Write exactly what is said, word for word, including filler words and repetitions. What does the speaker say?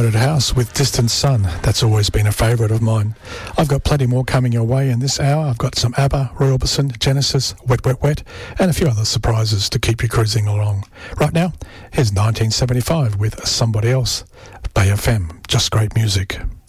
Crowded House with Distant Sun. That's always been a favourite of mine. I've got plenty more coming your way in this hour. I've got some ABBA, Roy Orbison, Genesis, Wet Wet Wet, and a few other surprises to keep you cruising along. Right now, here's nineteen seventy-five with Somebody Else. Bay F M, just great music.